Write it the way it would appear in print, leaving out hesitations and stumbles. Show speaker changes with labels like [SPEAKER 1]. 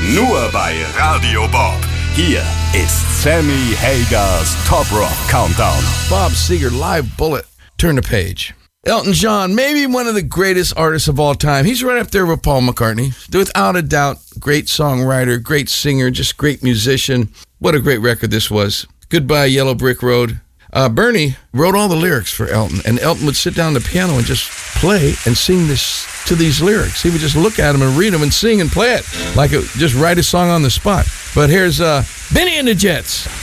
[SPEAKER 1] Nur bei Radio Bob. Hier ist Sammy Hagar's Top Rock Countdown.
[SPEAKER 2] Bob Seger, Live Bullet. Turn the page. Elton John, maybe one of the greatest artists of all time. He's right up there with Paul McCartney. Without a doubt, great songwriter, great singer, just great musician. What a great record this was. Goodbye, Yellow Brick Road. Bernie wrote all the lyrics for Elton, and Elton would sit down at the piano and just play and sing this to these lyrics. He would just look at them and read them and sing and play it, like it, just write a song on the spot. But here's Benny and the Jets.